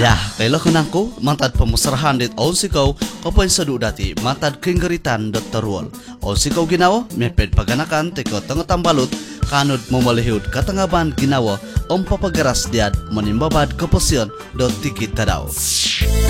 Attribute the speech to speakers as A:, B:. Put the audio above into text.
A: Ya, kailo kenangku mantad pemusrahan dit on sikaw kapoy sadu dati mantad kinggeritan Dr. Wall. On sikaw ginawa meped paganakan teko tengah tambalut kanud memalihud katengaban ginawa om papagaras diad menimbabad keposian dot tikit tadaw.